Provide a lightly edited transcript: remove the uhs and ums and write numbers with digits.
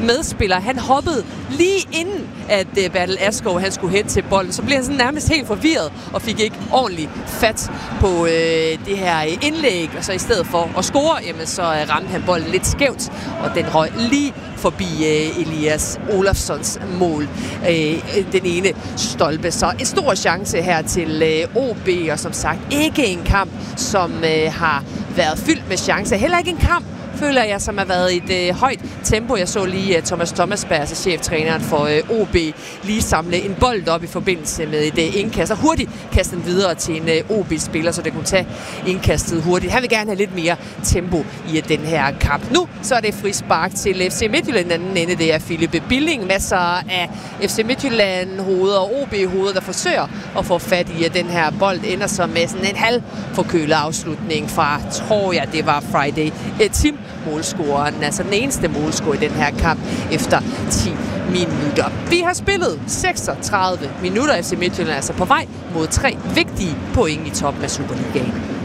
medspiller, han hoppede lige inden, at Bertel Askov han skulle hen til bolden. Så blev han sådan nærmest helt forvirret og fik ikke ordentligt fat på det her indlæg. Og så i stedet for at score, jamen, så ramte han bolden lidt skævt, og den røg lige forbi Elias Olafssons mål. Den ene stolpe. Så en stor chance her til OB, og som sagt ikke en kamp, som har været fyldt med chancer. Heller ikke en kamp, føler jeg, som har været i et højt tempo. Jeg så lige Thomas Thomasberg, altså cheftræneren for OB, lige samle en bold op i forbindelse med et indkast, og hurtigt kaste den videre til en OB-spiller, så det kunne tage indkastet hurtigt. Han vil gerne have lidt mere tempo i den her kamp. Nu så er det frispark til FC Midtjylland. Anden ende, det er Philippe Billing. Masser af FC Midtjylland-hoveder og OB-hoveder, der forsøger at få fat i den her bold. Ender så med sådan en halv forkølet afslutning fra, tror jeg, det var Friday Tim, målscoreren, altså den eneste målscorer i den her kamp efter 10 minutter. Vi har spillet 36 minutter. FC Midtjylland altså på vej mod 3 vigtige point i toppen af Superligaen.